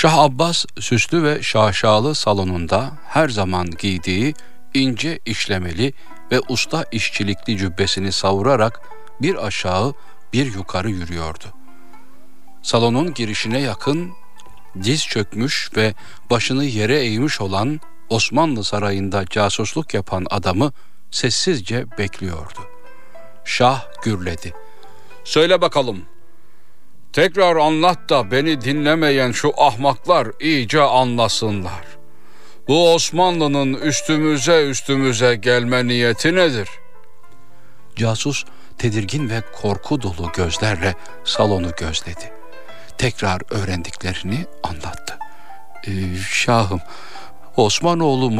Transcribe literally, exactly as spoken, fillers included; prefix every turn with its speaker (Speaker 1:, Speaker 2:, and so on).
Speaker 1: Şah Abbas süslü ve şaşalı salonunda her zaman giydiği ince işlemeli ve usta işçilikli cübbesini savurarak bir aşağı bir yukarı yürüyordu. Salonun girişine yakın diz çökmüş ve başını yere eğmiş olan Osmanlı sarayında casusluk yapan adamı sessizce bekliyordu. Şah gürledi. "Söyle bakalım. Tekrar anlat da beni dinlemeyen şu ahmaklar iyice anlasınlar. Bu Osmanlı'nın üstümüze üstümüze gelme niyeti nedir?" Casus tedirgin ve korku dolu gözlerle salonu gözledi. Tekrar öğrendiklerini anlattı. Ee, Şahım, Osmanoğlu